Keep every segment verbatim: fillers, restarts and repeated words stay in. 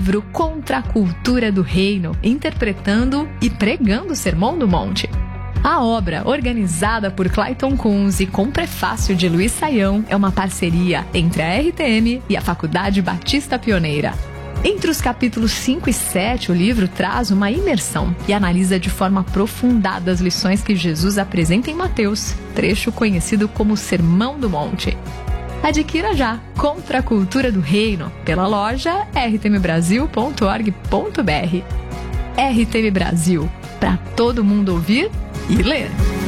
livro Contra a Cultura do Reino, interpretando e pregando o Sermão do Monte. A obra, organizada por Clayton Kunz e com prefácio de Luiz Saião, é uma parceria entre a R T M e a Faculdade Batista Pioneira. Entre os capítulos cinco e sete, o livro traz uma imersão e analisa de forma aprofundada as lições que Jesus apresenta em Mateus, trecho conhecido como Sermão do Monte. Adquira já Contra a Cultura do Reino pela loja r t m brasil ponto org ponto b r. R T M Brasil, para todo mundo ouvir e ler.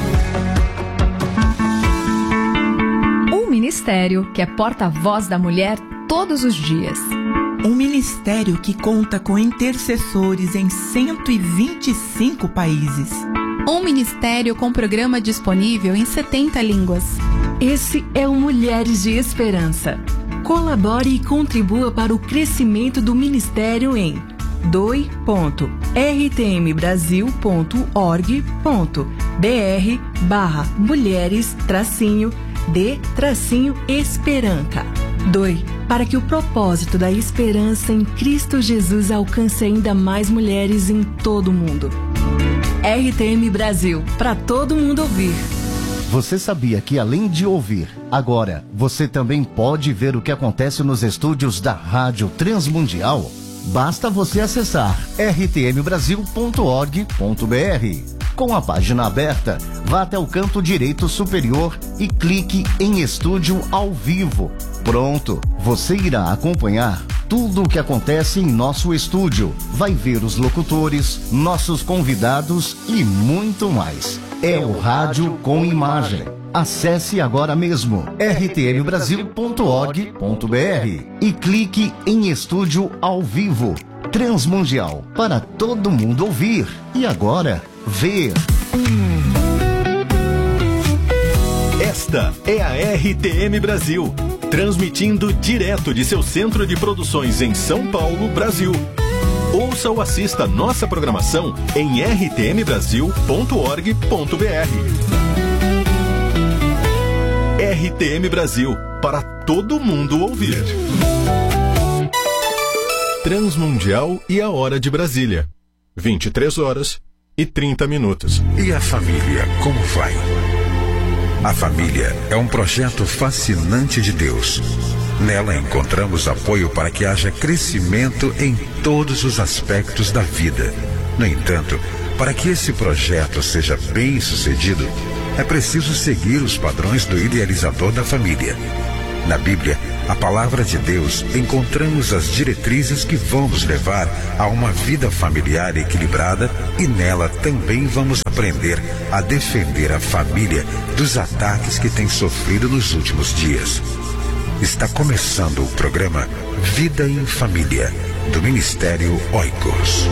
Um ministério que é porta-voz da mulher todos os dias. Um ministério que conta com intercessores em cento e vinte e cinco países. Um ministério com programa disponível em setenta línguas. Esse é o Mulheres de Esperança. Colabore e contribua para o crescimento do ministério em doe ponto r t m brasil ponto org ponto b r barra mulheres tracinho de tracinho esperança. Doe para que o propósito da esperança em Cristo Jesus alcance ainda mais mulheres em todo o mundo. R T M Brasil, para todo mundo ouvir. Você sabia que além de ouvir, agora você também pode ver o que acontece nos estúdios da Rádio Transmundial? Basta você acessar r t m brasil ponto org ponto b r. Com a página aberta, vá até o canto direito superior e clique em Estúdio ao Vivo. Pronto, você irá acompanhar tudo o que acontece em nosso estúdio. Vai ver os locutores, nossos convidados e muito mais. É o rádio com imagem. Acesse agora mesmo r t m brasil ponto org ponto b r e clique em Estúdio ao Vivo. Transmundial, para todo mundo ouvir. E agora, ver. Esta é a R T M Brasil, transmitindo direto de seu centro de produções em São Paulo, Brasil. Ouça ou assista nossa programação em r t m brasil ponto org ponto b r. R T M Brasil, para todo mundo ouvir. Transmundial e a Hora de Brasília. vinte e três horas e trinta minutos. E a família, como vai? A família é um projeto fascinante de Deus. Nela encontramos apoio para que haja crescimento em todos os aspectos da vida. No entanto, para que esse projeto seja bem sucedido, é preciso seguir os padrões do idealizador da família. Na Bíblia, a palavra de Deus, encontramos as diretrizes que vão nos levar a uma vida familiar equilibrada e nela também vamos aprender a defender a família dos ataques que tem sofrido nos últimos dias. Está começando o programa Vida em Família, do Ministério Oikos.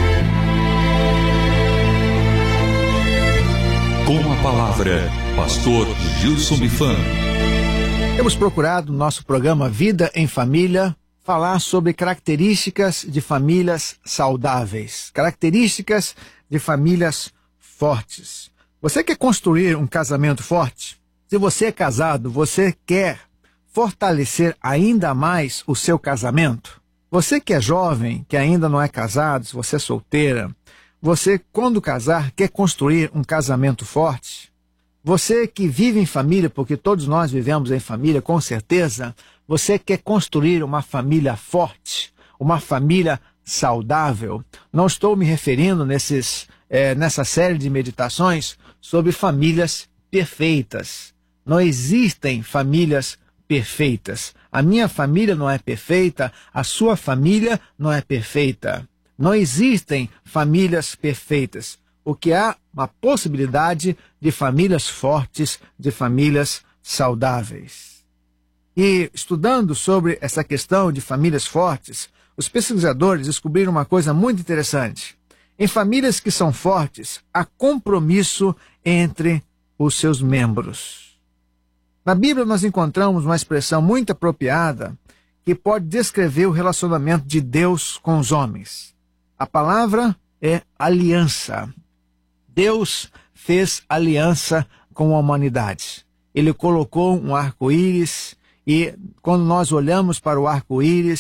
Com a palavra, Pastor Gilson Bifan. Temos procurado no nosso programa Vida em Família falar sobre características de famílias saudáveis, características de famílias fortes. Você quer construir um casamento forte? Se você é casado, você quer fortalecer ainda mais o seu casamento? Você que é jovem, que ainda não é casado, se você é solteira, você, quando casar, quer construir um casamento forte? Você que vive em família, porque todos nós vivemos em família, com certeza, você quer construir uma família forte, uma família saudável. Não estou me referindo nesses, é, nessa série de meditações sobre famílias perfeitas. Não existem famílias perfeitas. A minha família não é perfeita, a sua família não é perfeita. Não existem famílias perfeitas. O que há uma possibilidade de famílias fortes, de famílias saudáveis. E estudando sobre essa questão de famílias fortes, os pesquisadores descobriram uma coisa muito interessante. Em famílias que são fortes, há compromisso entre os seus membros. Na Bíblia nós encontramos uma expressão muito apropriada que pode descrever o relacionamento de Deus com os homens. A palavra é aliança. Deus fez aliança com a humanidade. Ele colocou um arco-íris e quando nós olhamos para o arco-íris,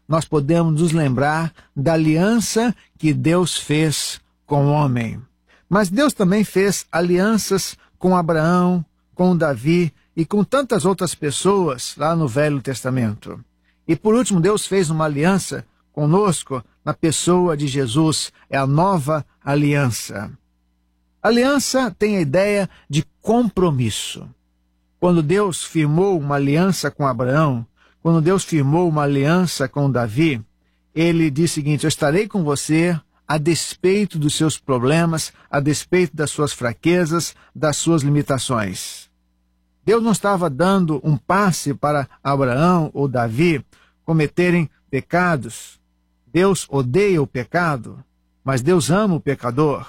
nós podemos nos lembrar da aliança que Deus fez com o homem. Mas Deus também fez alianças com Abraão, com Davi e com tantas outras pessoas lá no Velho Testamento. E por último, Deus fez uma aliança conosco na pessoa de Jesus, é a nova aliança. Aliança tem a ideia de compromisso. Quando Deus firmou uma aliança com Abraão, quando Deus firmou uma aliança com Davi, ele diz o seguinte: eu estarei com você a despeito dos seus problemas, a despeito das suas fraquezas, das suas limitações. Deus não estava dando um passe para Abraão ou Davi cometerem pecados. Deus odeia o pecado, mas Deus ama o pecador.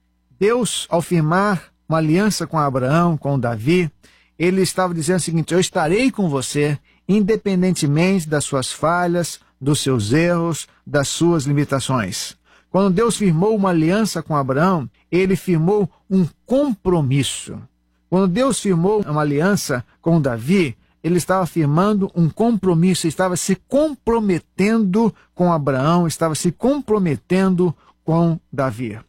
Deus, ao firmar uma aliança com Abraão, com Davi, ele estava dizendo o seguinte: eu estarei com você, independentemente das suas falhas, dos seus erros, das suas limitações. Quando Deus firmou uma aliança com Abraão, ele firmou um compromisso. Quando Deus firmou uma aliança com Davi, ele estava firmando um compromisso, estava se comprometendo com Abraão, estava se comprometendo com Davi.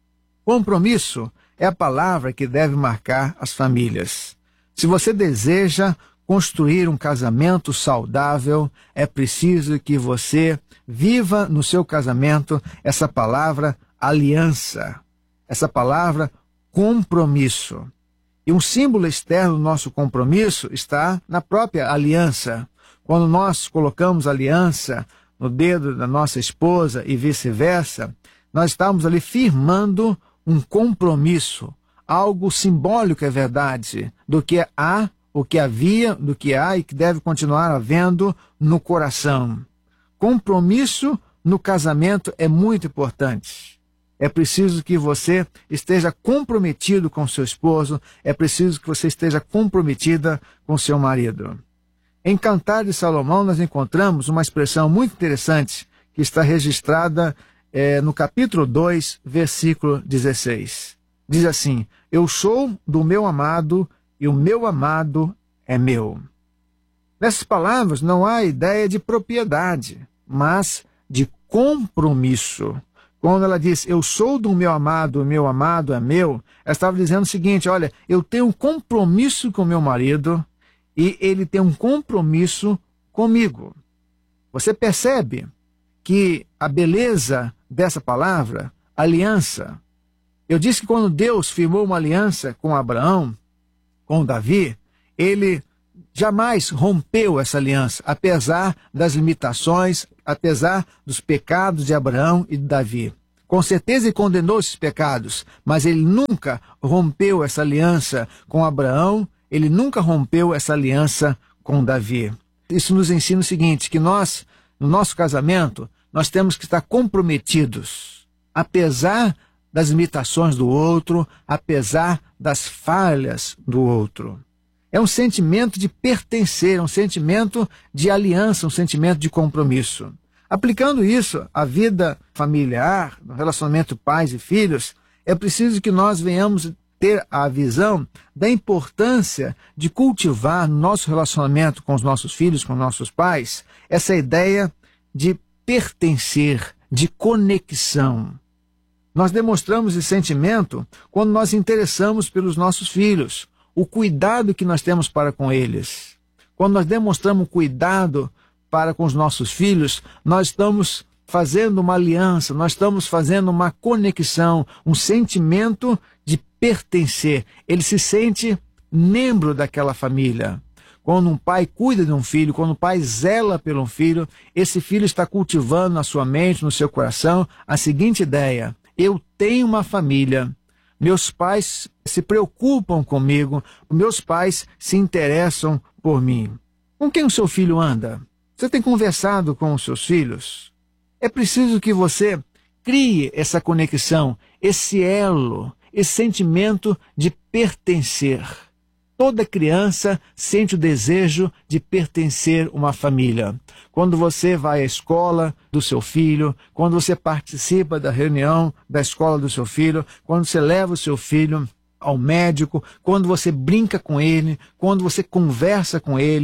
Compromisso é a palavra que deve marcar as famílias. Se você deseja construir um casamento saudável, é preciso que você viva no seu casamento essa palavra aliança, essa palavra compromisso. E um símbolo externo do nosso compromisso está na própria aliança. Quando nós colocamos aliança no dedo da nossa esposa e vice-versa, nós estamos ali firmando um compromisso, algo simbólico, é verdade, do que há, o que havia, do que há e que deve continuar havendo no coração. Compromisso no casamento é muito importante. É preciso que você esteja comprometido com seu esposo, é preciso que você esteja comprometida com seu marido. Em Cantar de Salomão nós encontramos uma expressão muito interessante que está registrada é, no capítulo dois, versículo dezesseis. Diz assim: eu sou do meu amado e o meu amado é meu. Nessas palavras não há ideia de propriedade, mas de compromisso. Quando ela diz, eu sou do meu amado, o meu amado é meu, ela estava dizendo o seguinte: olha, eu tenho um compromisso com meu marido e ele tem um compromisso comigo. Você percebe que a beleza dessa palavra, aliança. Eu disse que quando Deus firmou uma aliança com Abraão, com Davi, ele jamais rompeu essa aliança, apesar das limitações, apesar dos pecados de Abraão e de Davi. Com certeza ele condenou esses pecados, mas ele nunca rompeu essa aliança com Abraão, ele nunca rompeu essa aliança com Davi. Isso nos ensina o seguinte, que nós, no nosso casamento, nós temos que estar comprometidos, apesar das limitações do outro, apesar das falhas do outro. É um sentimento de pertencer, um sentimento de aliança, um sentimento de compromisso. Aplicando isso à vida familiar, no relacionamento pais e filhos, é preciso que nós venhamos ter a visão da importância de cultivar no nosso relacionamento com os nossos filhos, com os nossos pais, essa ideia de pertencer, de conexão. Nós demonstramos esse sentimento quando nós interessamos pelos nossos filhos, o cuidado que nós temos para com eles. Quando nós demonstramos cuidado para com os nossos filhos, nós estamos fazendo uma aliança, nós estamos fazendo uma conexão, um sentimento de pertencer. Ele se sente membro daquela família. Quando um pai cuida de um filho, quando o pai zela pelo um filho, esse filho está cultivando na sua mente, no seu coração, a seguinte ideia: eu tenho uma família, meus pais se preocupam comigo, meus pais se interessam por mim. Com quem o seu filho anda? Você tem conversado com os seus filhos? É preciso que você crie essa conexão, esse elo, esse sentimento de pertencer. Toda criança sente o desejo de pertencer a uma família. Quando você vai à escola do seu filho, quando você participa da reunião da escola do seu filho, quando você leva o seu filho ao médico, quando você brinca com ele, quando você conversa com ele,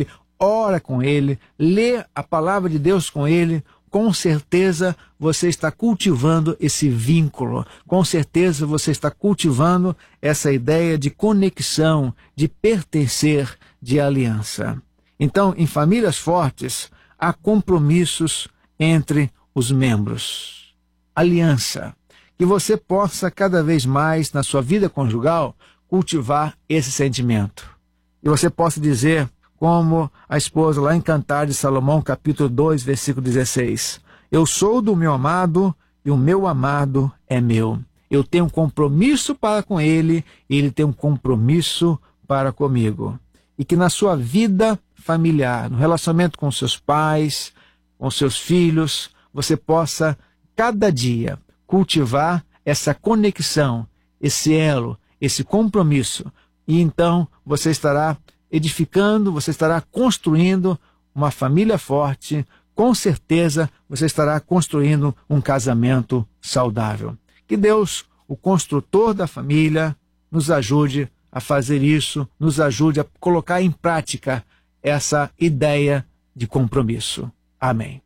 ora com ele, lê a palavra de Deus com ele, com certeza você está cultivando esse vínculo, com certeza você está cultivando essa ideia de conexão, de pertencer, de aliança. Então, em famílias fortes, há compromissos entre os membros. Aliança. Que você possa cada vez mais, na sua vida conjugal, cultivar esse sentimento. E você possa dizer, como a esposa lá em Cantar de Salomão, capítulo dois, versículo dezesseis. Eu sou do meu amado e o meu amado é meu. Eu tenho um compromisso para com ele e ele tem um compromisso para comigo. E que na sua vida familiar, no relacionamento com seus pais, com seus filhos, você possa, cada dia, cultivar essa conexão, esse elo, esse compromisso. E então você estará edificando, você estará construindo uma família forte, com certeza você estará construindo um casamento saudável. Que Deus, o construtor da família, nos ajude a fazer isso, nos ajude a colocar em prática essa ideia de compromisso. Amém.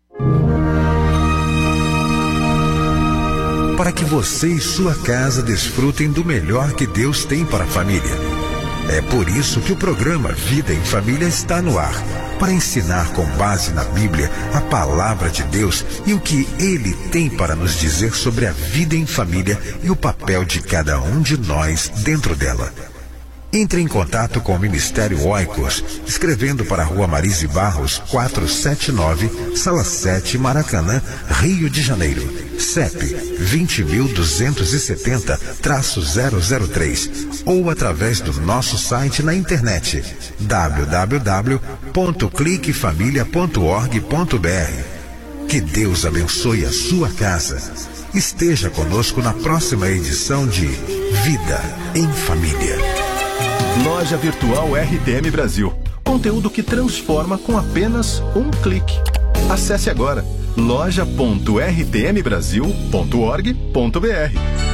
Para que você e sua casa desfrutem do melhor que Deus tem para a família. É por isso que o programa Vida em Família está no ar, para ensinar com base na Bíblia a palavra de Deus e o que Ele tem para nos dizer sobre a vida em família e o papel de cada um de nós dentro dela. Entre em contato com o Ministério Oikos, escrevendo para a Rua Marise Barros, quatrocentos e setenta e nove, Sala sete, Maracanã, Rio de Janeiro. C E P vinte mil duzentos e setenta, zero zero três ou através do nosso site na internet w w w ponto clique família ponto org ponto b r. Que Deus abençoe a sua casa. Esteja conosco na próxima edição de Vida em Família. Loja Virtual R T M Brasil. Conteúdo que transforma com apenas um clique. Acesse agora loja ponto r t m brasil ponto org ponto b r.